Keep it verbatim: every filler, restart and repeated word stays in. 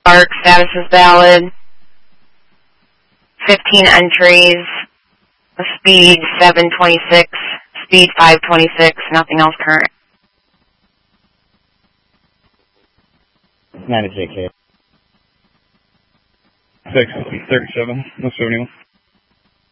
Park, status is valid. fifteen entries. Speed seven twenty-six. Speed five twenty-six. Nothing else current. nine to J K. six thirty-seven, no seventy-one.